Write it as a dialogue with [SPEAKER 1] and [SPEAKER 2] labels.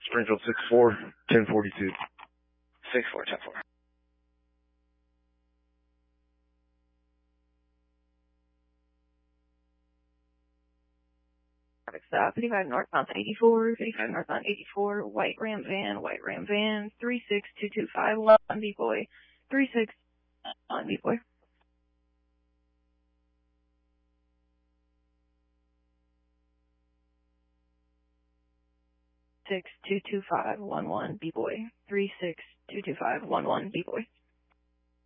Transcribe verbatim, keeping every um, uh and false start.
[SPEAKER 1] Springfield six four, ten forty-two.
[SPEAKER 2] six four, ten four.
[SPEAKER 3] Stop, fifty-five northbound eighty-four, fifty-five northbound eighty-four, white Ram van, white Ram van, three six two two five, on B-Boy, three six on B-Boy. six two two five one one B-Boy, three six two two five one one B-Boy.